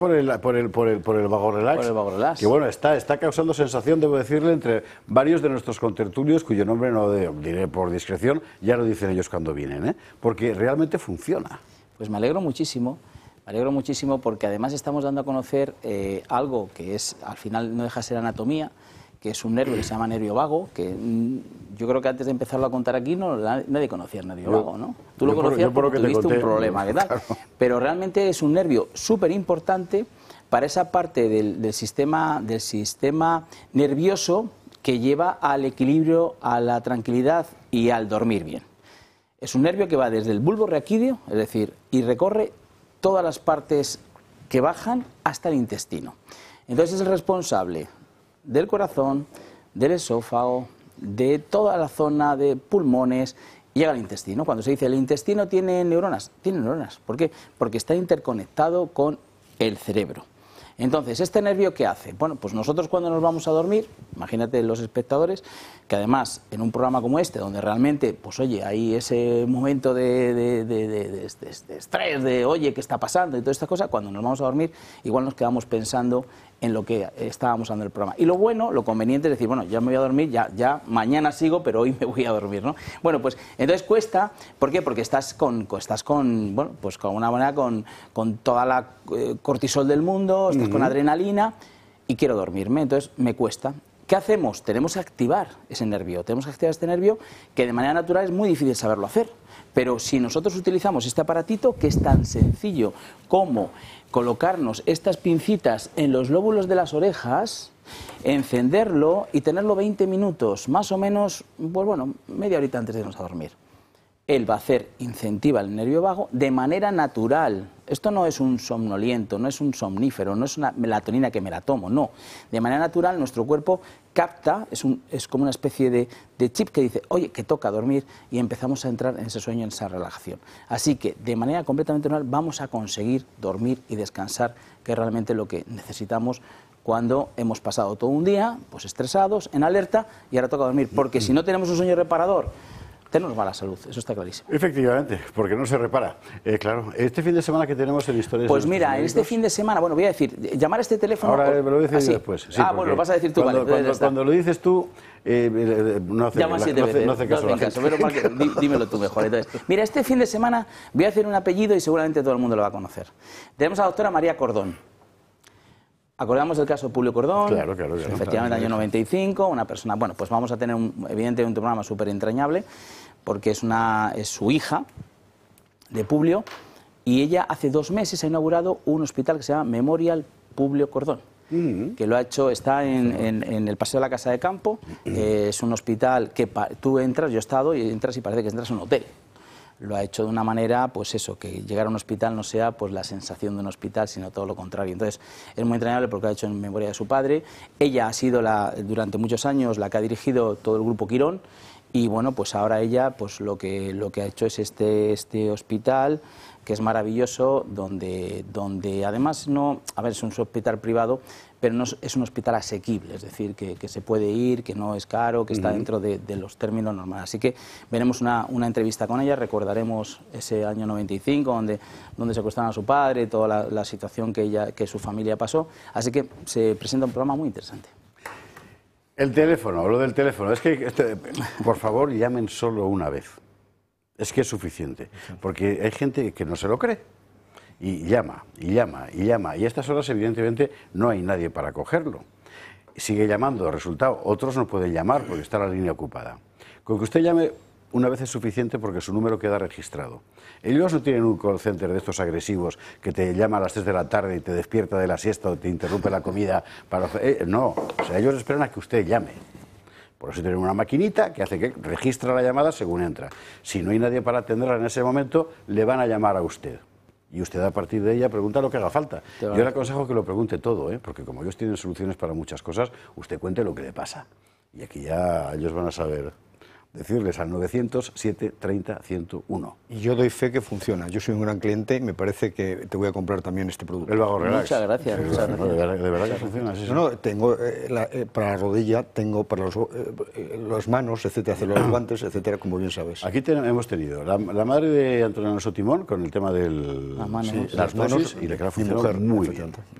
Por el vago relax. Por el vago relax. Que bueno, está causando sensación, debo decirle, entre varios de nuestros contertulios, cuyo nombre no diré por discreción, ya lo dicen ellos cuando vienen, ¿eh? Porque realmente funciona. Pues me alegro muchísimo porque además estamos dando a conocer algo que es, al final no deja de ser anatomía, que es un nervio que se llama nervio vago, que yo creo que antes de empezarlo a contar aquí nadie conocía el nervio vago, ¿no? Tú lo conocías porque tuviste un problema, ¿qué tal? Claro. Pero realmente es un nervio súper importante para esa parte del sistema nervioso que lleva al equilibrio, a la tranquilidad y al dormir bien. Es un nervio que va desde el bulbo raquídeo, es decir, y recorre todas las partes que bajan hasta el intestino. Entonces es el responsable del corazón, del esófago, de toda la zona de pulmones, llega al intestino. Cuando se dice el intestino tiene neuronas, tiene neuronas. ¿Por qué? Porque está interconectado con el cerebro. Entonces, ¿este nervio qué hace? Bueno, pues nosotros cuando nos vamos a dormir, imagínate los espectadores, que además en un programa como este, donde realmente, pues oye, hay ese momento de estrés, de oye, ¿qué está pasando? Y toda esta cosa, cuando nos vamos a dormir, igual nos quedamos pensando en lo que estábamos dando el programa. Y lo bueno, lo conveniente es decir, bueno, ya me voy a dormir, ya mañana sigo, pero hoy me voy a dormir, ¿no? Bueno, pues entonces cuesta, ¿por qué? Porque estás con bueno, pues con una manera con toda la cortisol del mundo, estás con adrenalina y quiero dormirme, entonces me cuesta. ¿Qué hacemos? Tenemos que activar ese nervio, tenemos que activar este nervio que de manera natural es muy difícil saberlo hacer. Pero si nosotros utilizamos este aparatito, que es tan sencillo como colocarnos estas pincitas en los lóbulos de las orejas, encenderlo y tenerlo 20 minutos, más o menos, pues bueno, media horita antes de irnos a dormir. Él va a hacer, incentiva el nervio vago de manera natural. Esto no es un somnoliento, no es un somnífero, no es una melatonina que me la tomo, no. De manera natural nuestro cuerpo capta, es como una especie de chip que dice, oye, que toca dormir, y empezamos a entrar en ese sueño, en esa relajación. Así que de manera completamente natural vamos a conseguir dormir y descansar, que es realmente lo que necesitamos cuando hemos pasado todo un día pues estresados, en alerta, y ahora toca dormir. Porque si no tenemos un sueño reparador, tenemos mala salud, eso está clarísimo. Efectivamente, porque no se repara. Claro, este fin de semana que tenemos en Historias... Pues mira, en este fin de semana, bueno, voy a decir, llamar a este teléfono... Ahora me lo voy a decir después. Sí, bueno, lo vas a decir tú, cuando lo dices tú, no hace caso la gente. Pero dímelo tú mejor. Entonces, mira, este fin de semana voy a hacer un apellido y seguramente todo el mundo lo va a conocer. Tenemos a la doctora María Cordón. Acordamos del caso de Publio Cordón, claro, efectivamente, año 95, una persona, bueno, pues vamos a tener evidentemente un programa súper entrañable, porque es su hija de Publio, y ella hace 2 meses ha inaugurado un hospital que se llama Memorial Publio Cordón, que lo ha hecho, está en el Paseo de la Casa de Campo, es un hospital que tú entras, yo he estado, y entras y parece que entras a un hotel. Lo ha hecho de una manera, pues eso, que llegar a un hospital no sea pues la sensación de un hospital, sino todo lo contrario. Entonces, es muy entrañable porque lo ha hecho en memoria de su padre. Ella ha sido durante muchos años la que ha dirigido todo el Grupo Quirón, y bueno, pues ahora ella pues lo que ha hecho es este hospital, que es maravilloso, donde además es un hospital privado, pero no es un hospital asequible, es decir, que se puede ir, que no es caro, que está dentro de los términos normales. Así que veremos una entrevista con ella, recordaremos ese año 95, donde secuestraron a su padre, toda la situación que su familia pasó. Así que se presenta un programa muy interesante. El teléfono, lo del teléfono, es que, por favor, llamen solo una vez. Es que es suficiente, porque hay gente que no se lo cree. Y llama, y llama, y llama. Y a estas horas, evidentemente, no hay nadie para cogerlo. Sigue llamando, resultado, otros no pueden llamar porque está la línea ocupada. Con que usted llame una vez es suficiente porque su número queda registrado. Ellos no tienen un call center de estos agresivos que te llama a las 3 de la tarde y te despierta de la siesta o te interrumpe la comida. No, o sea, ellos esperan a que usted llame. Por eso tienen una maquinita que hace que registra la llamada según entra. Si no hay nadie para atenderla en ese momento, le van a llamar a usted. Y usted a partir de ella pregunta lo que haga falta. Yo le aconsejo que lo pregunte todo, porque como ellos tienen soluciones para muchas cosas, usted cuente lo que le pasa. Y aquí ya ellos van a saber decirles al 900 730 101. Y yo doy fe que funciona. Yo soy un gran cliente y me parece que te voy a comprar también este producto. El Vago Relax. Muchas gracias. Sí, Muchas no, gracias. de verdad que funciona, sí, sí. No, tengo para la rodilla, tengo para las manos, etcétera, hacer los guantes, etcétera, como bien sabes. Aquí hemos tenido la madre de Antonio Alonso Timón con el tema del Las manos. la artrosis, y le queda funcionando muy bien.